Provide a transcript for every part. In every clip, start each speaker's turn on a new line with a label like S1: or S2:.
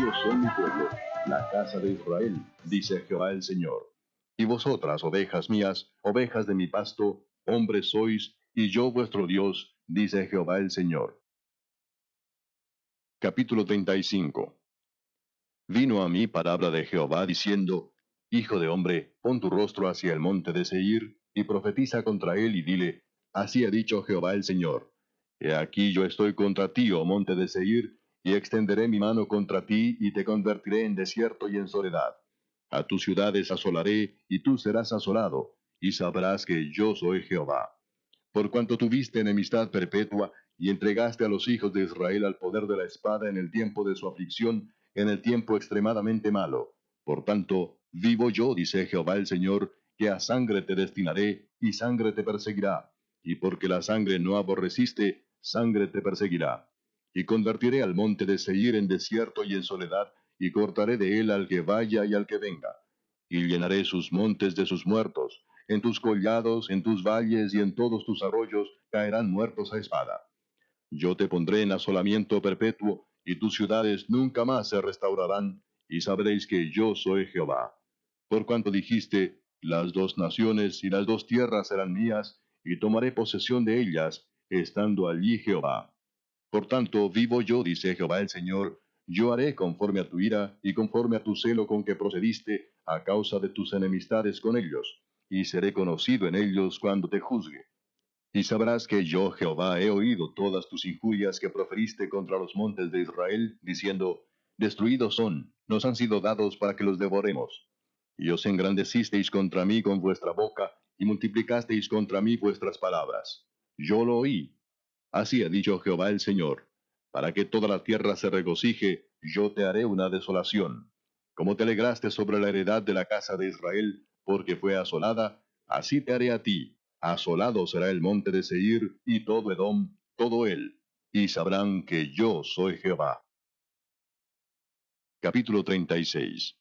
S1: ellos son mi pueblo, la casa de Israel, dice Jehová el Señor. Y vosotras, ovejas mías, ovejas de mi pasto, hombres sois, y yo vuestro Dios, dice Jehová el Señor. Capítulo 35. Vino a mí palabra de Jehová diciendo, Hijo de hombre, pon tu rostro hacia el monte de Seir, y profetiza contra él, y dile, Así ha dicho Jehová el Señor. He aquí yo estoy contra ti, oh monte de Seir, y extenderé mi mano contra ti, y te convertiré en desierto y en soledad. A tus ciudades asolaré, y tú serás asolado, y sabrás que yo soy Jehová. Por cuanto tuviste enemistad perpetua, y entregaste a los hijos de Israel al poder de la espada en el tiempo de su aflicción, en el tiempo extremadamente malo. Por tanto, vivo yo, dice Jehová el Señor, que a sangre te destinaré, y sangre te perseguirá. Y porque la sangre no aborreciste, sangre te perseguirá. Y convertiré al monte de Seir en desierto y en soledad, y cortaré de él al que vaya y al que venga. Y llenaré sus montes de sus muertos. En tus collados, en tus valles y en todos tus arroyos caerán muertos a espada. Yo te pondré en asolamiento perpetuo, y tus ciudades nunca más se restaurarán, y sabréis que yo soy Jehová. Por cuanto dijiste, las dos naciones y las dos tierras serán mías, y tomaré posesión de ellas, estando allí Jehová. Por tanto, vivo yo, dice Jehová el Señor, yo haré conforme a tu ira y conforme a tu celo con que procediste a causa de tus enemistades con ellos, y seré conocido en ellos cuando te juzgue. Y sabrás que yo, Jehová, he oído todas tus injurias que proferiste contra los montes de Israel, diciendo, Destruidos son, nos han sido dados para que los devoremos. Y os engrandecisteis contra mí con vuestra boca, y multiplicasteis contra mí vuestras palabras. Yo lo oí. Así ha dicho Jehová el Señor, para que toda la tierra se regocije, yo te haré una desolación. Como te alegraste sobre la heredad de la casa de Israel, porque fue asolada, así te haré a ti. Asolado será el monte de Seir, y todo Edom, todo él, y sabrán que yo soy Jehová. Capítulo 36.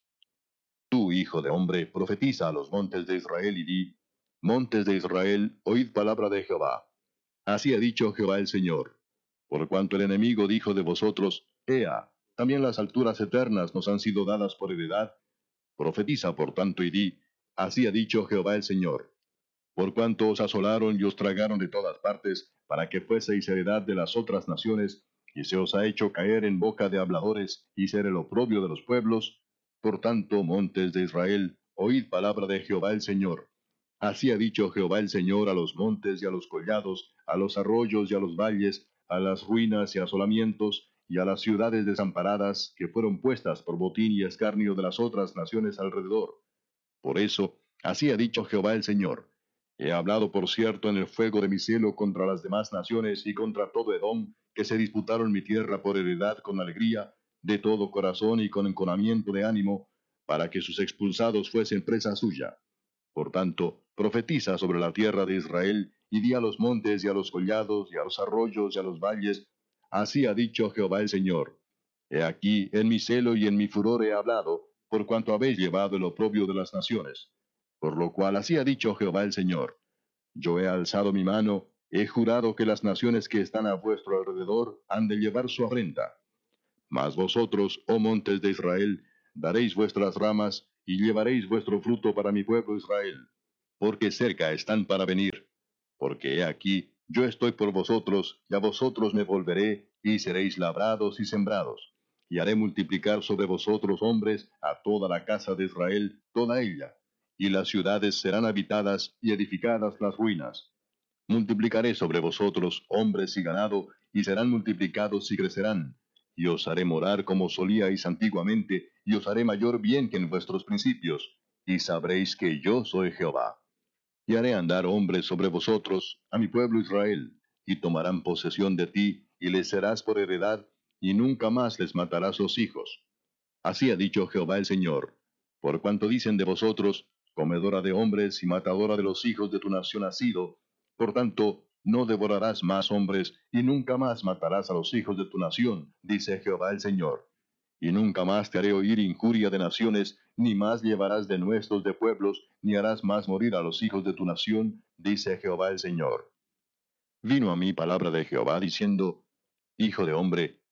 S1: Tú, hijo de hombre, profetiza a los montes de Israel y di, Montes de Israel, oíd palabra de Jehová. Así ha dicho Jehová el Señor. Por cuanto el enemigo dijo de vosotros, Ea, también las alturas eternas nos han sido dadas por heredad, profetiza por tanto y di, Así ha dicho Jehová el Señor. Por cuanto os asolaron y os tragaron de todas partes, para que fueseis heredad de las otras naciones, y se os ha hecho caer en boca de habladores, y ser el oprobio de los pueblos, por tanto, montes de Israel, oíd palabra de Jehová el Señor. Así ha dicho Jehová el Señor a los montes y a los collados, a los arroyos y a los valles, a las ruinas y asolamientos, y a las ciudades desamparadas, que fueron puestas por botín y escarnio de las otras naciones alrededor. Por eso, así ha dicho Jehová el Señor. He hablado, por cierto, en el fuego de mi celo contra las demás naciones y contra todo Edom, que se disputaron mi tierra por heredad con alegría, de todo corazón y con enconamiento de ánimo, para que sus expulsados fuesen presa suya. Por tanto, profetiza sobre la tierra de Israel, y di a los montes y a los collados, y a los arroyos y a los valles, así ha dicho Jehová el Señor. He aquí, en mi celo y en mi furor he hablado, por cuanto habéis llevado el oprobio de las naciones. Por lo cual así ha dicho Jehová el Señor. Yo he alzado mi mano, he jurado que las naciones que están a vuestro alrededor han de llevar su afrenta. Mas vosotros, oh montes de Israel, daréis vuestras ramas, y llevaréis vuestro fruto para mi pueblo Israel, porque cerca están para venir. Porque he aquí, yo estoy por vosotros, y a vosotros me volveré, y seréis labrados y sembrados. Y haré multiplicar sobre vosotros hombres a toda la casa de Israel, toda ella. Y las ciudades serán habitadas y edificadas las ruinas. Multiplicaré sobre vosotros hombres y ganado, y serán multiplicados y crecerán. Y os haré morar como solíais antiguamente, y os haré mayor bien que en vuestros principios, y sabréis que yo soy Jehová. Y haré andar hombres sobre vosotros, a mi pueblo Israel, y tomarán posesión de ti, y les serás por heredad, y nunca más les matarás los hijos. Así ha dicho Jehová el Señor. Por cuanto dicen de vosotros, comedora de hombres y matadora de los hijos de tu nación has sido, por tanto, no devorarás más hombres, y nunca más matarás a los hijos de tu nación, dice Jehová el Señor. Y nunca más te haré oír injuria de naciones, ni más llevarás denuestos de pueblos, ni harás más morir a los hijos de tu nación, dice Jehová el Señor. Vino a mí palabra de Jehová diciendo, Hijo de hombre,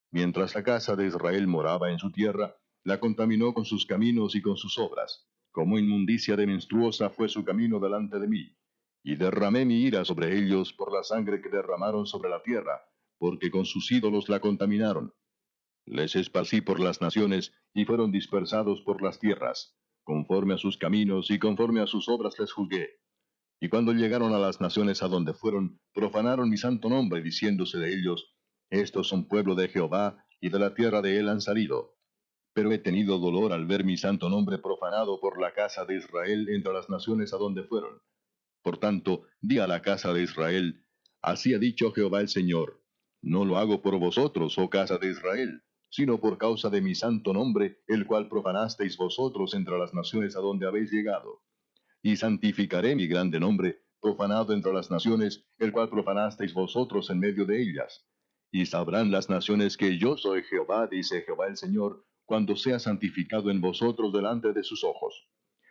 S1: Mientras la casa de Israel moraba en su tierra, la contaminó con sus caminos y con sus obras. Como inmundicia de menstruosa fue su camino delante de mí. Y derramé mi ira sobre ellos por la sangre que derramaron sobre la tierra, porque con sus ídolos la contaminaron. Les esparcí por las naciones, y fueron dispersados por las tierras. Conforme a sus caminos y conforme a sus obras les juzgué. Y cuando llegaron a las naciones a donde fueron, profanaron mi santo nombre, diciéndose de ellos, estos son pueblo de Jehová, y de la tierra de él han salido. Pero he tenido dolor al ver mi santo nombre profanado por la casa de Israel entre las naciones a donde fueron. Por tanto, di a la casa de Israel, así ha dicho Jehová el Señor, no lo hago por vosotros, oh casa de Israel, sino por causa de mi santo nombre, el cual profanasteis vosotros entre las naciones a donde habéis llegado. Y santificaré mi grande nombre, profanado entre las naciones, el cual profanasteis vosotros en medio de ellas. Y sabrán las naciones que yo soy Jehová, dice Jehová el Señor, cuando sea santificado en vosotros delante de sus ojos.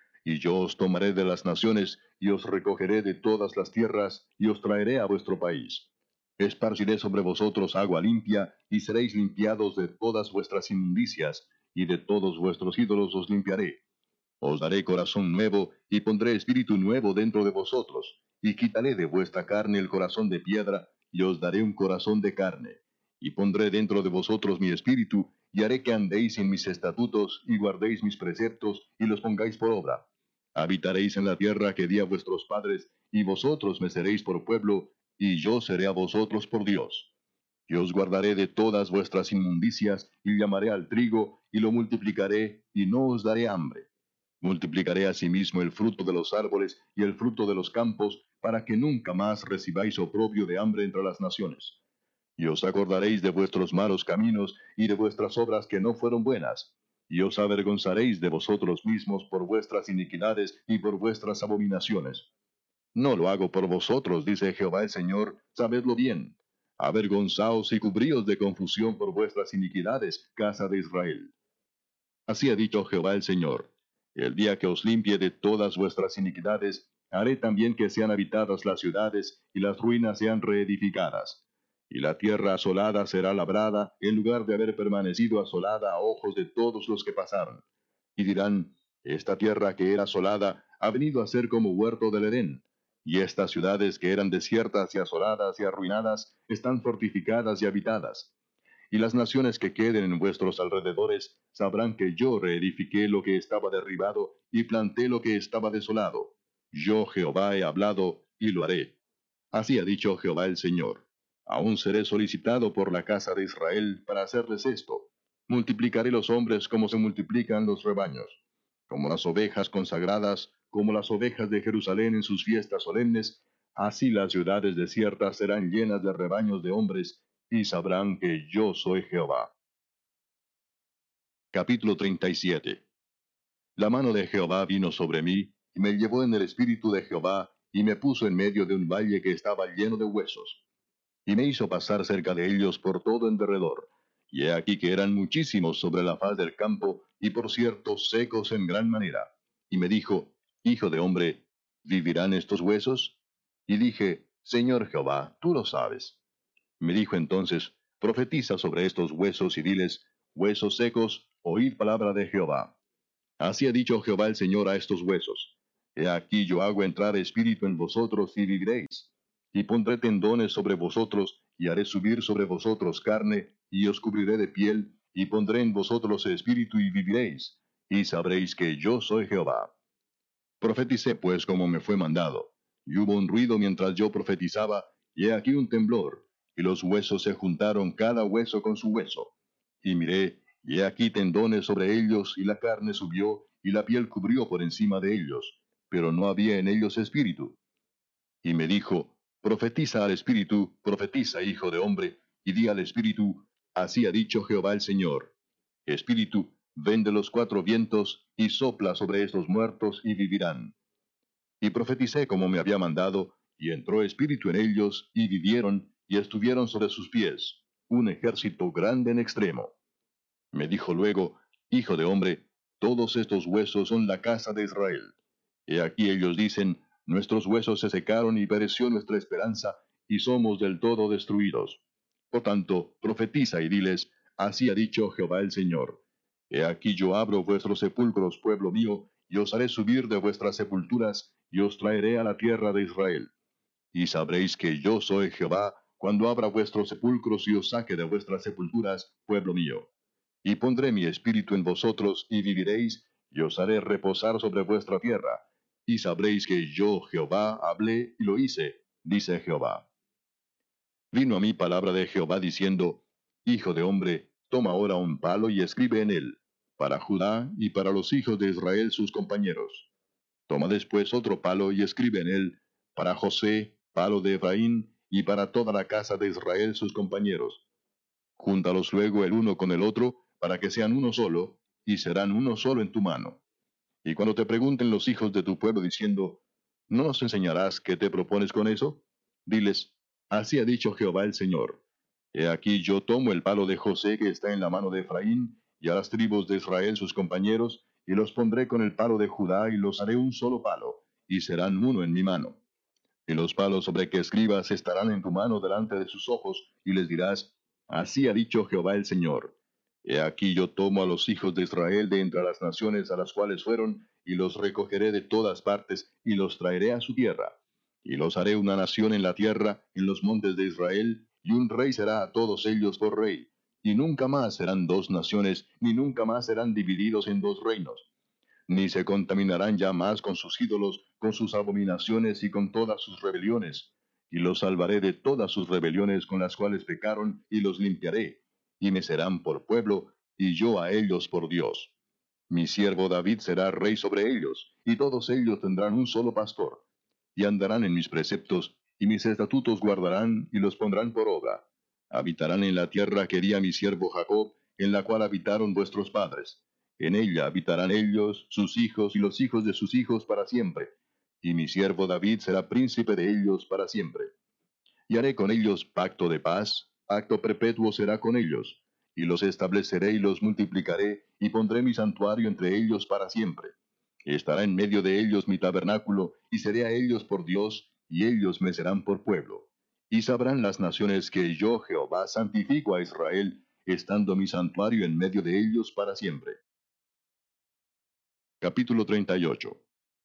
S1: Y yo os tomaré de las naciones, y os recogeré de todas las tierras, y os traeré a vuestro país. Esparciré sobre vosotros agua limpia, y seréis limpiados de todas vuestras inmundicias, y de todos vuestros ídolos os limpiaré. Os daré corazón nuevo, y pondré espíritu nuevo dentro de vosotros, y quitaré de vuestra carne el corazón de piedra, y os daré un corazón de carne. Y pondré dentro de vosotros mi espíritu, y haré que andéis en mis estatutos, y guardéis mis preceptos, y los pongáis por obra. Habitaréis en la tierra que di a vuestros padres, y vosotros me seréis por pueblo, y yo seré a vosotros por Dios. Y os guardaré de todas vuestras inmundicias, y llamaré al trigo, y lo multiplicaré, y no os daré hambre. Multiplicaré asimismo el fruto de los árboles y el fruto de los campos, para que nunca más recibáis oprobio de hambre entre las naciones. Y os acordaréis de vuestros malos caminos y de vuestras obras que no fueron buenas, y os avergonzaréis de vosotros mismos por vuestras iniquidades y por vuestras abominaciones. No lo hago por vosotros, dice Jehová el Señor, sabedlo bien. Avergonzaos y cubríos de confusión por vuestras iniquidades, casa de Israel. Así ha dicho Jehová el Señor. El día que os limpie de todas vuestras iniquidades, haré también que sean habitadas las ciudades, y las ruinas sean reedificadas. Y la tierra asolada será labrada, en lugar de haber permanecido asolada a ojos de todos los que pasaron. Y dirán, esta tierra que era asolada ha venido a ser como huerto del Edén. Y estas ciudades que eran desiertas y asoladas y arruinadas, están fortificadas y habitadas. Y las naciones que queden en vuestros alrededores sabrán que yo reedifiqué lo que estaba derribado y planté lo que estaba desolado. Yo Jehová he hablado y lo haré. Así ha dicho Jehová el Señor. Aún seré solicitado por la casa de Israel para hacerles esto. Multiplicaré los hombres como se multiplican los rebaños. Como las ovejas consagradas, como las ovejas de Jerusalén en sus fiestas solemnes, así las ciudades desiertas serán llenas de rebaños de hombres, y sabrán que yo soy Jehová. Capítulo 37. La mano de Jehová vino sobre mí, y me llevó en el espíritu de Jehová, y me puso en medio de un valle que estaba lleno de huesos. Y me hizo pasar cerca de ellos por todo en derredor. Y he aquí que eran muchísimos sobre la faz del campo, y por cierto secos en gran manera. Y me dijo, Hijo de hombre, ¿vivirán estos huesos? Y dije, Señor Jehová, tú lo sabes. Me dijo entonces, profetiza sobre estos huesos y diles, huesos secos, oíd palabra de Jehová. Así ha dicho Jehová el Señor a estos huesos. He aquí yo hago entrar espíritu en vosotros y viviréis. Y pondré tendones sobre vosotros, y haré subir sobre vosotros carne, y os cubriré de piel, y pondré en vosotros espíritu y viviréis. Y sabréis que yo soy Jehová. Profeticé pues como me fue mandado. Y hubo un ruido mientras yo profetizaba, y he aquí un temblor, y los huesos se juntaron cada hueso con su hueso. Y miré, y he aquí tendones sobre ellos, y la carne subió, y la piel cubrió por encima de ellos, pero no había en ellos espíritu. Y me dijo, profetiza al espíritu, profetiza, hijo de hombre, y di al espíritu, así ha dicho Jehová el Señor. Espíritu, ven de los cuatro vientos, y sopla sobre estos muertos, y vivirán. Y profeticé como me había mandado, y entró espíritu en ellos, y vivieron, y estuvieron sobre sus pies, un ejército grande en extremo. Me dijo luego, Hijo de hombre, todos estos huesos son la casa de Israel. He aquí ellos dicen, nuestros huesos se secaron y pereció nuestra esperanza, y somos del todo destruidos. Por tanto, profetiza y diles, así ha dicho Jehová el Señor. He aquí yo abro vuestros sepulcros, pueblo mío, y os haré subir de vuestras sepulturas, y os traeré a la tierra de Israel. Y sabréis que yo soy Jehová, cuando abra vuestros sepulcros y os saque de vuestras sepulturas, pueblo mío. Y pondré mi espíritu en vosotros, y viviréis, y os haré reposar sobre vuestra tierra. Y sabréis que yo, Jehová, hablé y lo hice, dice Jehová. Vino a mí palabra de Jehová diciendo, Hijo de hombre, toma ahora un palo y escribe en él, para Judá y para los hijos de Israel sus compañeros. Toma después otro palo y escribe en él, para José, palo de Efraín, y para toda la casa de Israel sus compañeros. Júntalos luego el uno con el otro, para que sean uno solo, y serán uno solo en tu mano. Y cuando te pregunten los hijos de tu pueblo diciendo, ¿no nos enseñarás qué te propones con eso? Diles, así ha dicho Jehová el Señor. He aquí yo tomo el palo de José que está en la mano de Efraín, y a las tribus de Israel sus compañeros, y los pondré con el palo de Judá, y los haré un solo palo, y serán uno en mi mano. Y los palos sobre que escribas estarán en tu mano delante de sus ojos, y les dirás, así ha dicho Jehová el Señor. He aquí yo tomo a los hijos de Israel de entre las naciones a las cuales fueron, y los recogeré de todas partes, y los traeré a su tierra. Y los haré una nación en la tierra, en los montes de Israel, y un rey será a todos ellos por rey. Y nunca más serán dos naciones, ni nunca más serán divididos en dos reinos, ni se contaminarán ya más con sus ídolos, con sus abominaciones y con todas sus rebeliones. Y los salvaré de todas sus rebeliones con las cuales pecaron, y los limpiaré, y me serán por pueblo, y yo a ellos por Dios. Mi siervo David será rey sobre ellos, y todos ellos tendrán un solo pastor, y andarán en mis preceptos, y mis estatutos guardarán, y los pondrán por obra. Habitarán en la tierra que di a mi siervo Jacob, en la cual habitaron vuestros padres. En ella habitarán ellos, sus hijos y los hijos de sus hijos para siempre, y mi siervo David será príncipe de ellos para siempre. Y haré con ellos pacto de paz, pacto perpetuo será con ellos, y los estableceré y los multiplicaré, y pondré mi santuario entre ellos para siempre. Estará en medio de ellos mi tabernáculo, y seré a ellos por Dios, y ellos me serán por pueblo. Y sabrán las naciones que yo, Jehová, santifico a Israel, estando mi santuario en medio de ellos para siempre. Capítulo 38.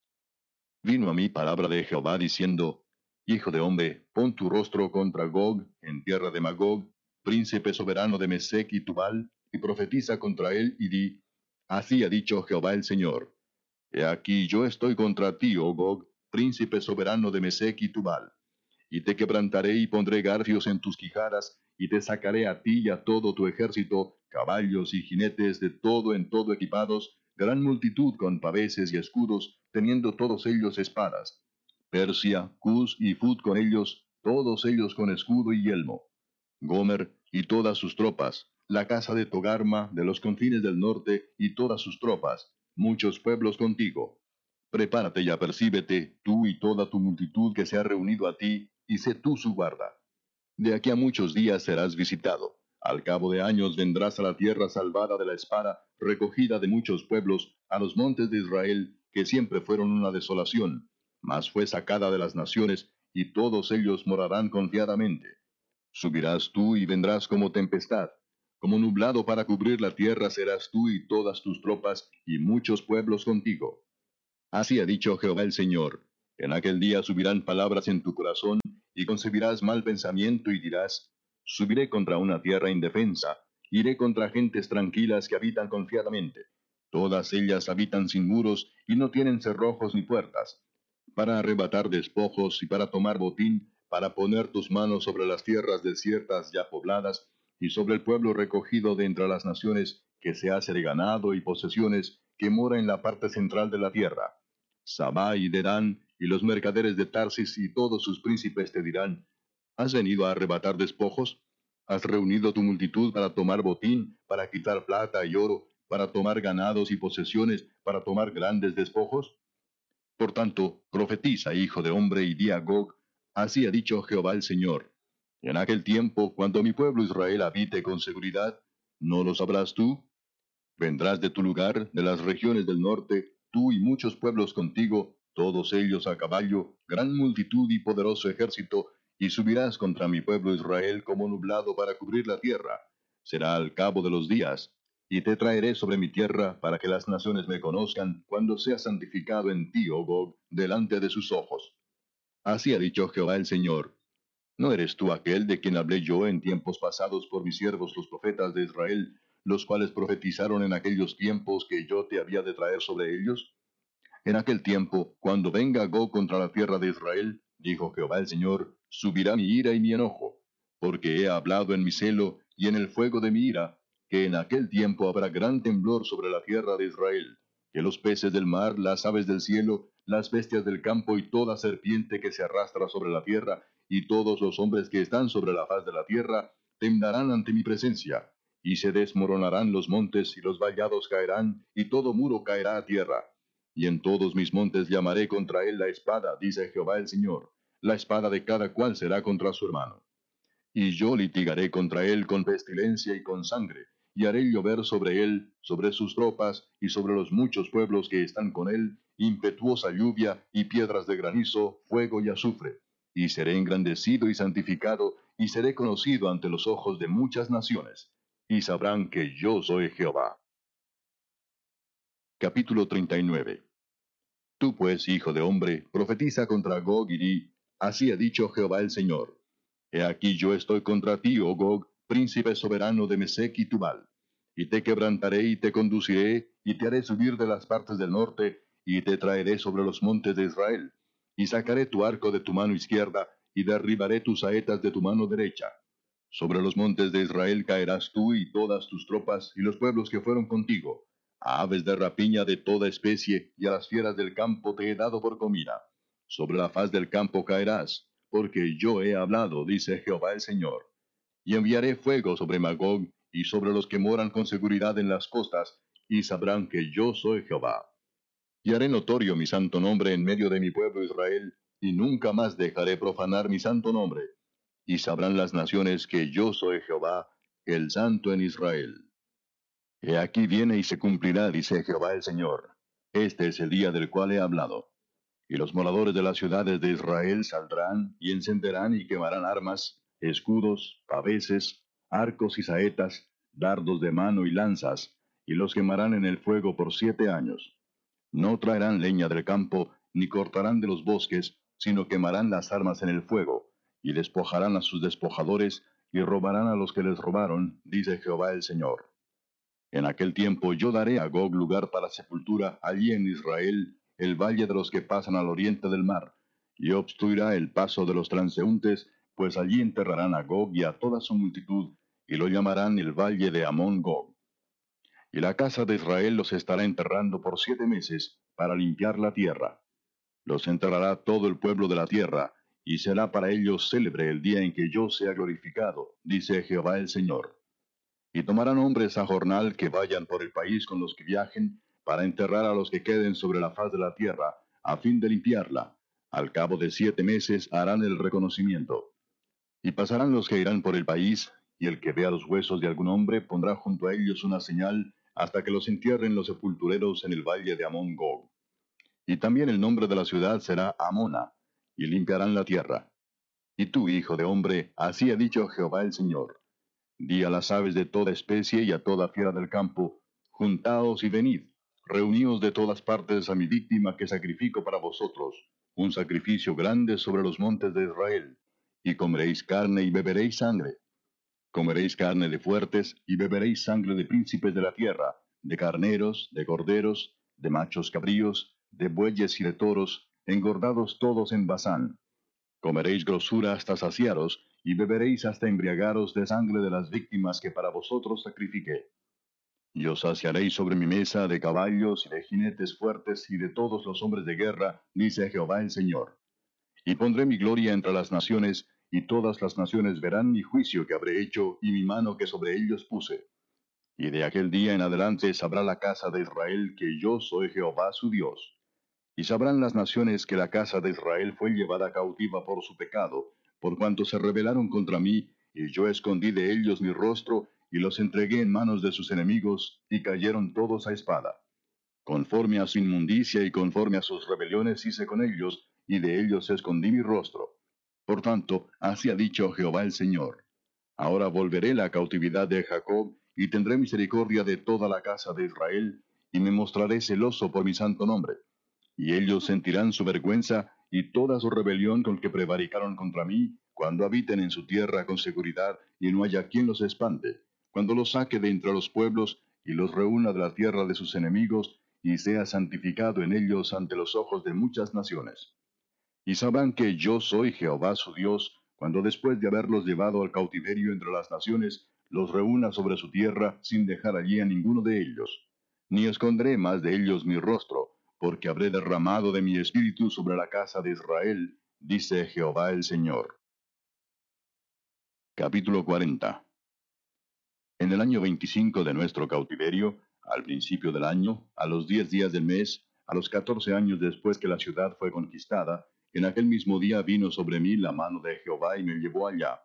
S1: Vino a mí palabra de Jehová diciendo, Hijo de hombre, pon tu rostro contra Gog, en tierra de Magog, príncipe soberano de Mesec y Tubal, y profetiza contra él, y di, Así ha dicho Jehová el Señor. He aquí yo estoy contra ti, oh Gog, príncipe soberano de Mesec y Tubal. Y te quebrantaré y pondré garfios en tus quijadas, y te sacaré a ti y a todo tu ejército, caballos y jinetes de todo en todo equipados, gran multitud con paveses y escudos, teniendo todos ellos espadas. Persia, Cus y Fut con ellos, todos ellos con escudo y yelmo. Gomer y todas sus tropas, la casa de Togarma de los confines del norte y todas sus tropas, muchos pueblos contigo. Prepárate y apercíbete, tú y toda tu multitud que se ha reunido a ti, y sé tú su guarda. De aquí a muchos días serás visitado. Al cabo de años vendrás a la tierra salvada de la espada, recogida de muchos pueblos, a los montes de Israel, que siempre fueron una desolación, mas fue sacada de las naciones, y todos ellos morarán confiadamente. Subirás tú y vendrás como tempestad. Como nublado para cubrir la tierra serás tú y todas tus tropas, y muchos pueblos contigo. Así ha dicho Jehová el Señor. En aquel día subirán palabras en tu corazón, y concebirás mal pensamiento, y dirás, subiré contra una tierra indefensa, iré contra gentes tranquilas que habitan confiadamente. Todas ellas habitan sin muros, y no tienen cerrojos ni puertas, para arrebatar despojos y para tomar botín, para poner tus manos sobre las tierras desiertas ya pobladas, y sobre el pueblo recogido de entre las naciones, que se hace de ganado y posesiones, que mora en la parte central de la tierra. Sabá y Dedán, y los mercaderes de Tarsis y todos sus príncipes te dirán, ¿has venido a arrebatar despojos? ¿Has reunido tu multitud para tomar botín, para quitar plata y oro, para tomar ganados y posesiones, para tomar grandes despojos? Por tanto, profetiza, hijo de hombre, y di a Gog, así ha dicho Jehová el Señor. En aquel tiempo, cuando mi pueblo Israel habite con seguridad, ¿no lo sabrás tú? Vendrás de tu lugar, de las regiones del norte, tú y muchos pueblos contigo, todos ellos a caballo, gran multitud y poderoso ejército, y subirás contra mi pueblo Israel como nublado para cubrir la tierra. será al cabo de los días, y te traeré sobre mi tierra para que las naciones me conozcan cuando sea santificado en ti, oh Gog, delante de sus ojos. Así ha dicho Jehová el Señor. ¿No eres tú aquel de quien hablé yo en tiempos pasados por mis siervos los profetas de Israel, los cuales profetizaron en aquellos tiempos que yo te había de traer sobre ellos? En aquel tiempo, cuando venga Gog contra la tierra de Israel, dijo Jehová el Señor, subirá mi ira y mi enojo, porque he hablado en mi celo y en el fuego de mi ira, que en aquel tiempo habrá gran temblor sobre la tierra de Israel, que los peces del mar, las aves del cielo, las bestias del campo y toda serpiente que se arrastra sobre la tierra, y todos los hombres que están sobre la faz de la tierra, temblarán ante mi presencia, y se desmoronarán los montes y los vallados caerán, y todo muro caerá a tierra. Y en todos mis montes llamaré contra él la espada, dice Jehová el Señor. La espada de cada cual será contra su hermano. Y yo litigaré contra él con pestilencia y con sangre, y haré llover sobre él, sobre sus tropas, y sobre los muchos pueblos que están con él, impetuosa lluvia, y piedras de granizo, fuego y azufre. Y seré engrandecido y santificado, y seré conocido ante los ojos de muchas naciones. Y sabrán que yo soy Jehová. Capítulo 39. Tú pues, hijo de hombre, profetiza contra Gog y di, así ha dicho Jehová el Señor. He aquí yo estoy contra ti, oh Gog, príncipe soberano de Mesec y Tubal. Y te quebrantaré y te conduciré, y te haré subir de las partes del norte, y te traeré sobre los montes de Israel. Y sacaré tu arco de tu mano izquierda, y derribaré tus saetas de tu mano derecha. Sobre los montes de Israel caerás tú y todas tus tropas, y los pueblos que fueron contigo. A aves de rapiña de toda especie, y a las fieras del campo te he dado por comida. Sobre la faz del campo caerás, porque yo he hablado, dice Jehová el Señor. Y enviaré fuego sobre Magog, y sobre los que moran con seguridad en las costas, y sabrán que yo soy Jehová. Y haré notorio mi santo nombre en medio de mi pueblo Israel, y nunca más dejaré profanar mi santo nombre. Y sabrán las naciones que yo soy Jehová, el Santo en Israel. He aquí viene y se cumplirá, dice Jehová el Señor. Este es el día del cual he hablado. Y los moradores de las ciudades de Israel saldrán y encenderán y quemarán armas, escudos, paveses, arcos y saetas, dardos de mano y lanzas, y los quemarán en el fuego por 7 años. No traerán leña del campo, ni cortarán de los bosques, sino quemarán las armas en el fuego, y despojarán a sus despojadores, y robarán a los que les robaron, dice Jehová el Señor. En aquel tiempo yo daré a Gog lugar para sepultura allí en Israel, el valle de los que pasan al oriente del mar, y obstruirá el paso de los transeúntes, pues allí enterrarán a Gog y a toda su multitud, y lo llamarán el valle de Amón Gog. Y la casa de Israel los estará enterrando por 7 meses, para limpiar la tierra. Los enterrará todo el pueblo de la tierra, y será para ellos célebre el día en que yo sea glorificado, dice Jehová el Señor. Y tomarán hombres a jornal que vayan por el país con los que viajen, para enterrar a los que queden sobre la faz de la tierra, a fin de limpiarla. Al cabo de 7 meses harán el reconocimiento. Y pasarán los que irán por el país, y el que vea los huesos de algún hombre pondrá junto a ellos una señal, hasta que los entierren los sepultureros en el valle de Amón Gog. Y también el nombre de la ciudad será Amona, y limpiarán la tierra. Y tú, hijo de hombre, así ha dicho Jehová el Señor. Di a las aves de toda especie y a toda fiera del campo, juntaos y venid, reuníos de todas partes a mi víctima que sacrifico para vosotros, un sacrificio grande sobre los montes de Israel, y comeréis carne y beberéis sangre. Comeréis carne de fuertes y beberéis sangre de príncipes de la tierra, de carneros, de corderos, de machos cabríos, de bueyes y de toros, engordados todos en Basán. Comeréis grosura hasta saciaros, y beberéis hasta embriagaros de sangre de las víctimas que para vosotros sacrifiqué. Y os saciaréis sobre mi mesa de caballos y de jinetes fuertes y de todos los hombres de guerra, dice Jehová el Señor. Y pondré mi gloria entre las naciones, y todas las naciones verán mi juicio que habré hecho y mi mano que sobre ellos puse. Y de aquel día en adelante sabrá la casa de Israel que yo soy Jehová su Dios. Y sabrán las naciones que la casa de Israel fue llevada cautiva por su pecado, por cuanto se rebelaron contra mí, y yo escondí de ellos mi rostro, y los entregué en manos de sus enemigos, y cayeron todos a espada. Conforme a su inmundicia y conforme a sus rebeliones hice con ellos, y de ellos escondí mi rostro. Por tanto, así ha dicho Jehová el Señor. Ahora volveré la cautividad de Jacob, y tendré misericordia de toda la casa de Israel, y me mostraré celoso por mi santo nombre. Y ellos sentirán su vergüenza y toda su rebelión con que prevaricaron contra mí, cuando habiten en su tierra con seguridad y no haya quien los espante, cuando los saque de entre los pueblos y los reúna de la tierra de sus enemigos, y sea santificado en ellos ante los ojos de muchas naciones. Y sabrán que yo soy Jehová su Dios, cuando después de haberlos llevado al cautiverio entre las naciones, los reúna sobre su tierra sin dejar allí a ninguno de ellos. Ni esconderé más de ellos mi rostro, porque habré derramado de mi espíritu sobre la casa de Israel, dice Jehová el Señor. Capítulo 40. En el año 25 de nuestro cautiverio, al principio del año, a los 10 días del mes, a los 14 años después que la ciudad fue conquistada, en aquel mismo día vino sobre mí la mano de Jehová y me llevó allá.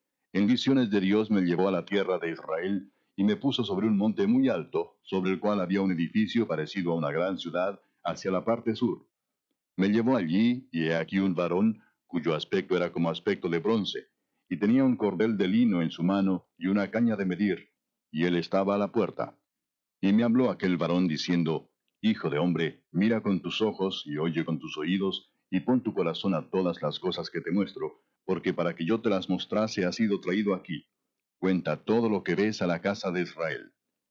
S1: En visiones de Dios me llevó a la tierra de Israel, y me puso sobre un monte muy alto, sobre el cual había un edificio parecido a una gran ciudad, hacia la parte sur. Me llevó allí, y he aquí un varón, cuyo aspecto era como aspecto de bronce, y tenía un cordel de lino en su mano, y una caña de medir, y él estaba a la puerta. Y me habló aquel varón diciendo, Hijo de hombre, mira con tus ojos, y oye con tus oídos, y pon tu corazón a todas las cosas que te muestro, porque para que yo te las mostrase has sido traído aquí. Cuenta todo lo que ves a la casa de Israel.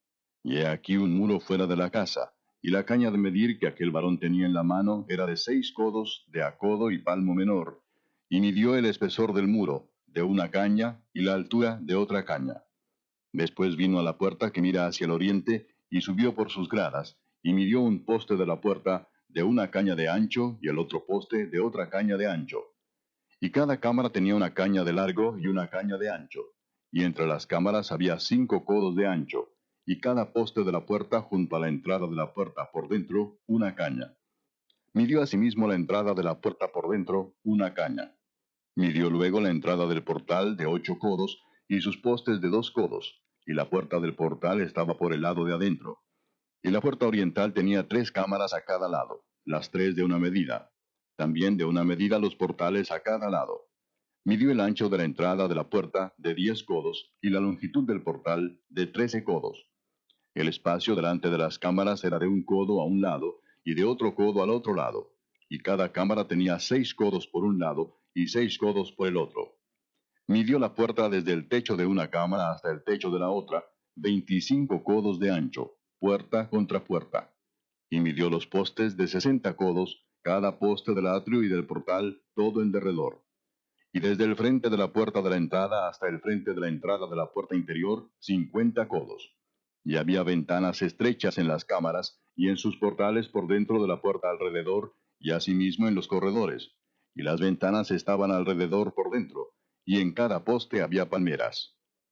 S1: Y he aquí un muro fuera de la casa, y la caña de medir que aquel varón tenía en la mano era de 6 codos, de a codo y palmo menor, y midió el espesor del muro, de una caña, y la altura de otra caña. Después vino a la puerta que mira hacia el oriente, y subió por sus gradas, y midió un poste de la puerta, de una caña de ancho, y el otro poste de otra caña de ancho. Y cada cámara tenía una caña de largo y una caña de ancho, y entre las cámaras había 5 codos de ancho, y cada poste de la puerta junto a la entrada de la puerta por dentro una caña. Midió asimismo la entrada de la puerta por dentro una caña. Midió luego la entrada del portal de 8 codos, y sus postes de 2 codos, y la puerta del portal estaba por el lado de adentro. Y la puerta oriental tenía 3 cámaras a cada lado, las 3 de una medida. También de una medida los portales a cada lado. Midió el ancho de la entrada de la puerta de 10 codos, y la longitud del portal de 13 codos. El espacio delante de las cámaras era de 1 codo a un lado, y de otro codo al otro lado, y cada cámara tenía 6 codos por un lado, y 6 codos por el otro. Midió la puerta desde el techo de una cámara hasta el techo de la otra, 25 codos de ancho, puerta contra puerta. Y midió los postes de 60 codos, cada poste del atrio y del portal, todo en derredor. Y desde el frente de la puerta de la entrada hasta el frente de la entrada de la puerta interior, 50 codos. Y había ventanas estrechas en las cámaras, y en sus portales por dentro de la puerta alrededor, y asimismo en los corredores. Y las ventanas estaban alrededor por dentro, y en cada poste había palmeras.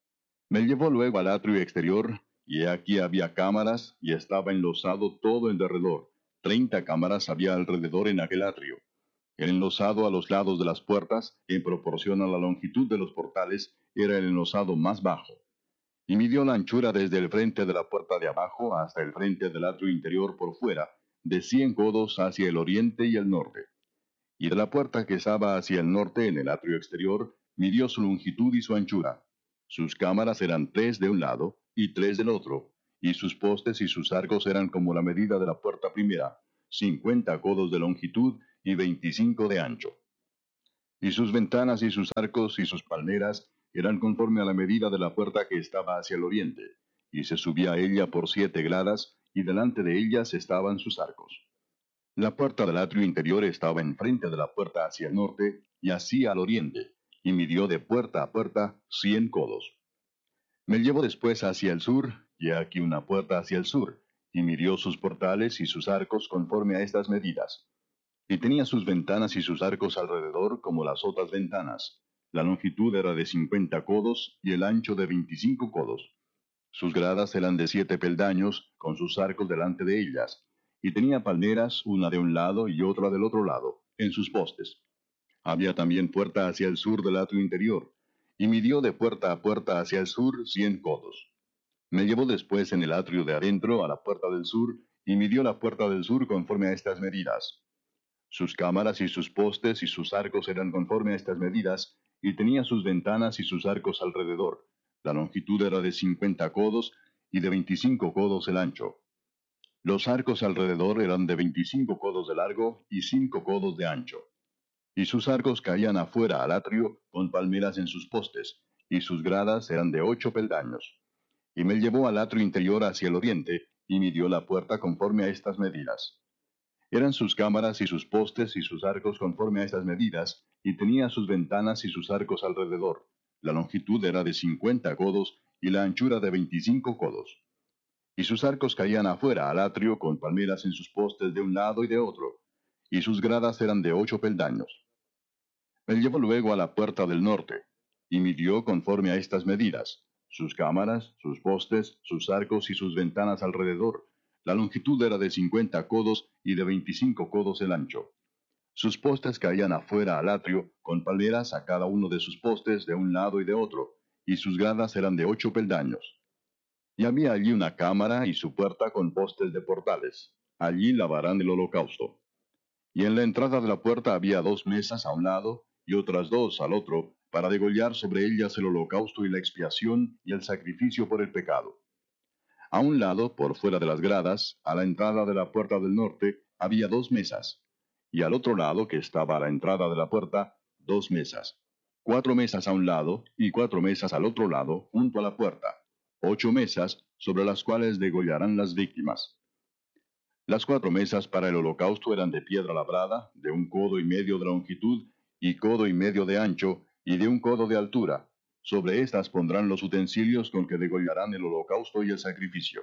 S1: Me llevó luego al atrio exterior, y he aquí había cámaras, y estaba enlosado todo en derredor. 30 cámaras había alrededor en aquel atrio. El enlosado a los lados de las puertas, en proporción a la longitud de los portales, era el enlosado más bajo. Y midió la anchura desde el frente de la puerta de abajo hasta el frente del atrio interior por fuera, de 100 codos hacia el oriente y el norte. Y de la puerta que estaba hacia el norte en el atrio exterior, midió su longitud y su anchura. Sus cámaras eran 3 de un lado y 3 del otro, y sus postes y sus arcos eran como la medida de la puerta primera, 50 codos de longitud y 25 de ancho. Y sus ventanas y sus arcos y sus palmeras eran conforme a la medida de la puerta que estaba hacia el oriente, y se subía a ella por 7 gradas, y delante de ellas estaban sus arcos. La puerta del atrio interior estaba enfrente de la puerta hacia el norte, y así al oriente, y midió de puerta a puerta 100 codos. Me llevó después hacia el sur, y he aquí una puerta hacia el sur, y midió sus portales y sus arcos conforme a estas medidas. Y tenía sus ventanas y sus arcos alrededor como las otras ventanas. La longitud era de 50 codos, y el ancho de 25 codos. Sus gradas eran de 7 peldaños, con sus arcos delante de ellas, y tenía palmeras, una de un lado y otra del otro lado, en sus postes. Había también puerta hacia el sur del atrio interior, y midió de puerta a puerta hacia el sur 100 codos. Me llevó después en el atrio de adentro a la puerta del sur, y midió la puerta del sur conforme a estas medidas. Sus cámaras y sus postes y sus arcos eran conforme a estas medidas, y tenía sus ventanas y sus arcos alrededor. La longitud era de 50 codos, y de 25 codos el ancho. Los arcos alrededor eran de 25 codos de largo y 5 codos de ancho. Y sus arcos caían afuera al atrio con palmeras en sus postes, y sus gradas eran de 8 peldaños. Y me llevó al atrio interior hacia el oriente, y midió la puerta conforme a estas medidas. Eran sus cámaras y sus postes y sus arcos conforme a estas medidas, y tenía sus ventanas y sus arcos alrededor. La longitud era de 50 codos, y la anchura de 25 codos. Y sus arcos caían afuera al atrio con palmeras en sus postes de un lado y de otro, y sus gradas eran de 8 peldaños. Me llevó luego a la puerta del norte, y midió conforme a estas medidas, sus cámaras, sus postes, sus arcos y sus ventanas alrededor. La longitud era de 50 codos y de 25 codos el ancho. Sus postes caían afuera al atrio, con palmeras a cada uno de sus postes de un lado y de otro, y sus gradas eran de 8 peldaños. Y había allí una cámara y su puerta con postes de portales. Allí lavarán el holocausto. Y en la entrada de la puerta había 2 mesas a un lado y otras 2 al otro, para degollar sobre ellas el holocausto y la expiación y el sacrificio por el pecado. A un lado, por fuera de las gradas, a la entrada de la puerta del norte, había 2 mesas, y al otro lado, que estaba a la entrada de la puerta, 2 mesas. 4 mesas a un lado y 4 mesas al otro lado, junto a la puerta. 8 mesas, sobre las cuales degollarán las víctimas. Las 4 mesas para el holocausto eran de piedra labrada, de 1 codo y medio de longitud, y 1 codo y medio de ancho, y de 1 codo de altura. Sobre estas pondrán los utensilios con que degollarán el holocausto y el sacrificio.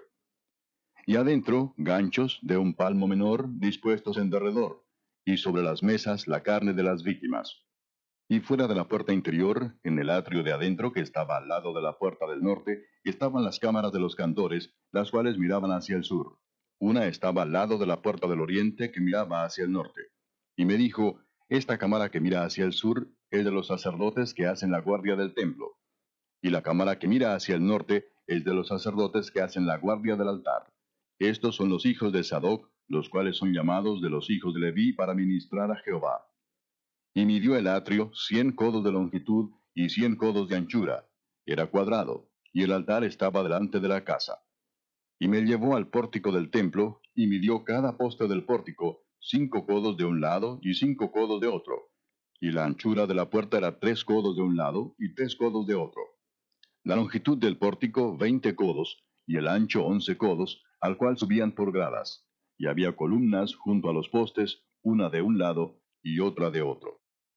S1: Y adentro, ganchos de 1 palmo menor, dispuestos en derredor, y sobre las mesas la carne de las víctimas. Y fuera de la puerta interior, en el atrio de adentro que estaba al lado de la puerta del norte, estaban las cámaras de los cantores, las cuales miraban hacia el sur. Una estaba al lado de la puerta del oriente que miraba hacia el norte. Y me dijo, esta cámara que mira hacia el sur es de los sacerdotes que hacen la guardia del templo. Y la cámara que mira hacia el norte es de los sacerdotes que hacen la guardia del altar. Estos son los hijos de Sadoc, los cuales son llamados de los hijos de Leví para ministrar a Jehová. Y midió el atrio 100 codos de longitud y 100 codos de anchura. Era cuadrado, y el altar estaba delante de la casa. Y me llevó al pórtico del templo, y midió cada poste del pórtico 5 codos de un lado y 5 codos de otro. Y la anchura de la puerta era 3 codos de un lado y 3 codos de otro. La longitud del pórtico 20 codos, y el ancho 11 codos, al cual subían por gradas. Y había columnas junto a los postes, una de un lado y otra de otro.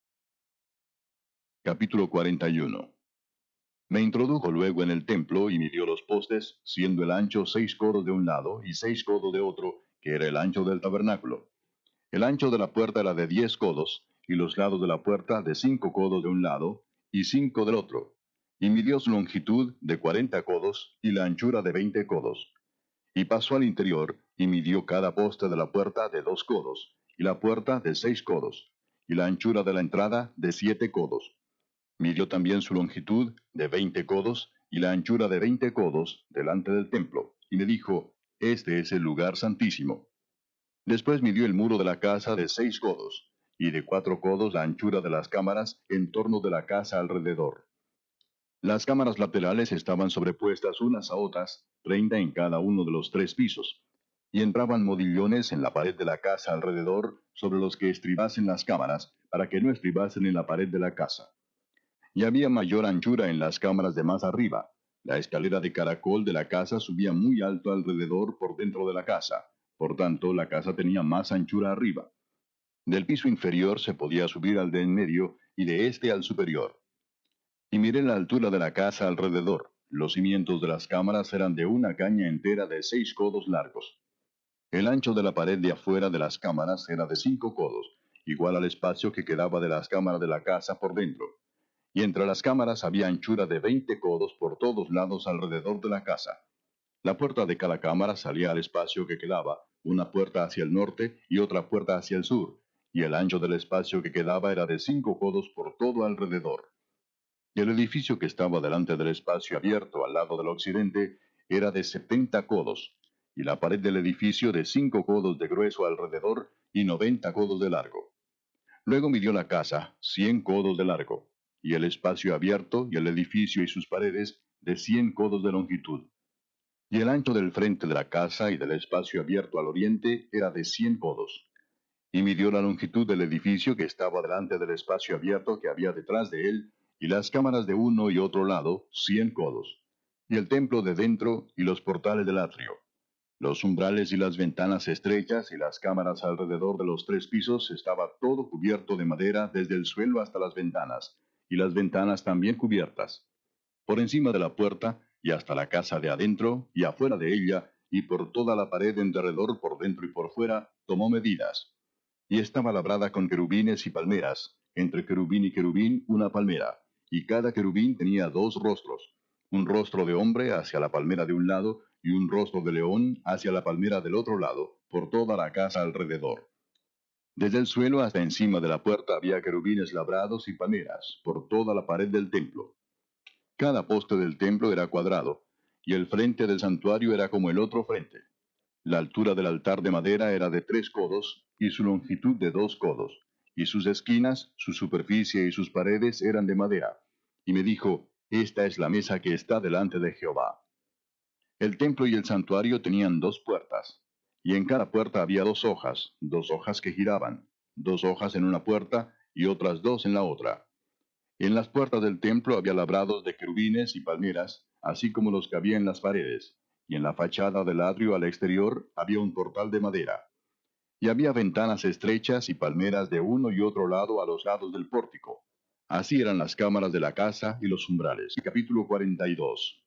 S1: Capítulo 41. Me introdujo luego en el templo y midió los postes, siendo el ancho 6 codos de un lado y 6 codos de otro, que era el ancho del tabernáculo. El ancho de la puerta era de 10 codos, y los lados de la puerta de 5 codos de un lado y 5 del otro. Y midió su longitud de 40 codos y la anchura de 20 codos. Y pasó al interior, y midió cada poste de la puerta de 2 codos, y la puerta de 6 codos, y la anchura de la entrada de 7 codos. Midió también su longitud de 20 codos, y la anchura de 20 codos, delante del templo, y me dijo, este es el lugar santísimo. Después midió el muro de la casa de 6 codos, y de 4 codos la anchura de las cámaras en torno de la casa alrededor. Las cámaras laterales estaban sobrepuestas unas a otras, 30 en cada uno de los 3 pisos, y entraban modillones en la pared de la casa alrededor, sobre los que estribasen las cámaras, para que no estribasen en la pared de la casa. Y había mayor anchura en las cámaras de más arriba. La escalera de caracol de la casa subía muy alto alrededor por dentro de la casa, por tanto la casa tenía más anchura arriba. Del piso inferior se podía subir al de en medio, y de este al superior. Y miré la altura de la casa alrededor. Los cimientos de las cámaras eran de una caña entera de 6 codos largos. El ancho de la pared de afuera de las cámaras era de 5 codos, igual al espacio que quedaba de las cámaras de la casa por dentro. Y entre las cámaras había anchura de 20 codos por todos lados alrededor de la casa. La puerta de cada cámara salía al espacio que quedaba, una puerta hacia el norte y otra puerta hacia el sur, y el ancho del espacio que quedaba era de 5 codos por todo alrededor. Y el edificio que estaba delante del espacio abierto al lado del occidente era de 70 codos, y la pared del edificio de 5 codos de grueso alrededor y 90 codos de largo. Luego midió la casa 100 codos de largo, y el espacio abierto, y el edificio y sus paredes, de 100 codos de longitud. Y el ancho del frente de la casa y del espacio abierto al oriente era de 100 codos. Y midió la longitud del edificio que estaba delante del espacio abierto que había detrás de él, y las cámaras de uno y otro lado, 100 codos. Y el templo de dentro, y los portales del atrio. Los umbrales y las ventanas estrechas y las cámaras alrededor de los 3 pisos estaba todo cubierto de madera desde el suelo hasta las ventanas, y las ventanas también cubiertas. Por encima de la puerta, y hasta la casa de adentro, y afuera de ella, y por toda la pared en derredor por dentro y por fuera, tomó medidas. Y estaba labrada con querubines y palmeras, entre querubín y querubín una palmera, y cada querubín tenía 2 rostros, un rostro de hombre hacia la palmera de un lado, y un rostro de león hacia la palmera del otro lado, por toda la casa alrededor. Desde el suelo hasta encima de la puerta había querubines labrados y palmeras, por toda la pared del templo. Cada poste del templo era cuadrado, y el frente del santuario era como el otro frente. La altura del altar de madera era de 3 codos, y su longitud de 2 codos, y sus esquinas, su superficie y sus paredes eran de madera. Y me dijo, Esta es la mesa que está delante de Jehová. El templo y el santuario tenían 2 puertas, y en cada puerta había 2 hojas que giraban, 2 hojas en una puerta y otras 2 en la otra. En las puertas del templo había labrados de querubines y palmeras, así como los que había en las paredes, y en la fachada del atrio al exterior había un portal de madera. Y había ventanas estrechas y palmeras de uno y otro lado a los lados del pórtico. Así eran las cámaras de la casa y los umbrales. Capítulo 42.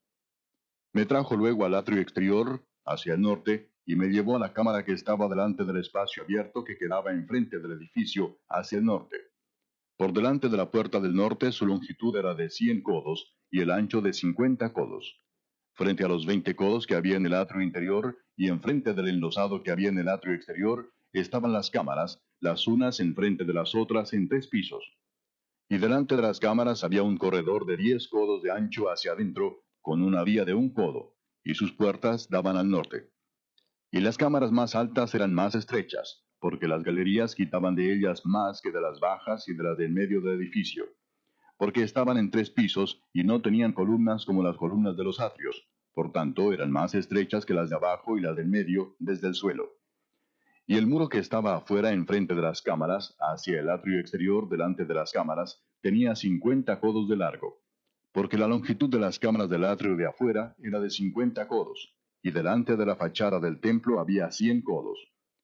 S1: Me trajo luego al atrio exterior, hacia el norte, y me llevó a la cámara que estaba delante del espacio abierto que quedaba enfrente del edificio, hacia el norte. Por delante de la puerta del norte su longitud era de 100 codos, y el ancho de 50 codos. Frente a los 20 codos que había en el atrio interior, y enfrente del enlosado que había en el atrio exterior, estaban las cámaras, las unas enfrente de las otras en 3 pisos. Y delante de las cámaras había un corredor de 10 codos de ancho hacia adentro, con una vía de 1 codo, y sus puertas daban al norte. Y las cámaras más altas eran más estrechas, porque las galerías quitaban de ellas más que de las bajas y de las del medio del edificio, porque estaban en 3 pisos y no tenían columnas como las columnas de los atrios, por tanto eran más estrechas que las de abajo y las del medio desde el suelo. Y el muro que estaba afuera enfrente de las cámaras, hacia el atrio exterior delante de las cámaras, tenía 50 codos de largo, porque la longitud de las cámaras del atrio de afuera era de 50 codos, y delante de la fachada del templo había 100 codos.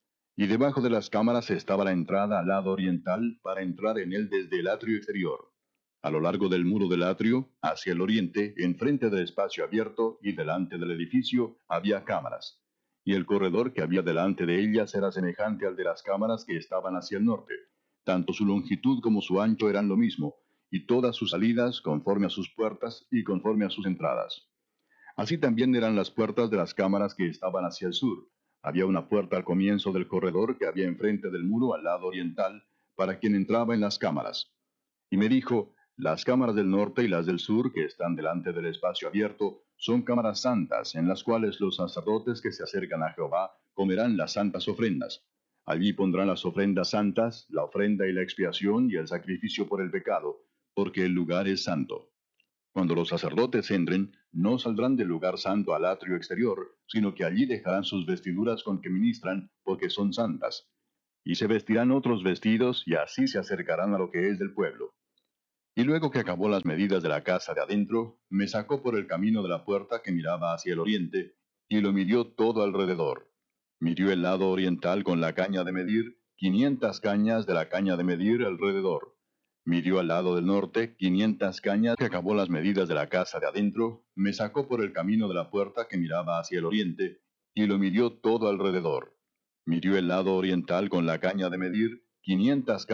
S1: Y debajo de las cámaras estaba la entrada al lado oriental para entrar en él desde el atrio exterior. A lo largo del muro del atrio, hacia el oriente, enfrente del espacio abierto y delante del edificio, había cámaras. Y el corredor que había delante de ellas era semejante al de las cámaras que estaban hacia el norte. Tanto su longitud como su ancho eran lo mismo, y todas sus salidas conforme a sus puertas y conforme a sus entradas. Así también eran las puertas de las cámaras que estaban hacia el sur. Había una puerta al comienzo del corredor que había enfrente del muro al lado oriental, para quien entraba en las cámaras. Y me dijo, las cámaras del norte y las del sur, que están delante del espacio abierto, son cámaras santas, en las cuales los sacerdotes que se acercan a Jehová comerán las santas ofrendas. Allí pondrán las ofrendas santas, la ofrenda y la expiación y el sacrificio por el pecado, porque el lugar es santo. Cuando los sacerdotes entren, no saldrán del lugar santo al atrio exterior, sino que allí dejarán sus vestiduras con que ministran, porque son santas. Y se vestirán otros vestidos, y así se acercarán a lo que es del pueblo. Y luego que acabó las medidas de la casa de adentro, me sacó por el camino de la puerta que miraba hacia el oriente, y lo midió todo alrededor. Midió el lado oriental con la caña de medir, 500 cañas de la caña de medir alrededor. Midió al lado del norte, 500 cañas. Que acabó las medidas de la casa de adentro, me sacó por el camino de la puerta que miraba hacia el oriente, y lo midió todo alrededor. Midió el lado oriental con la caña de medir, 500 cañas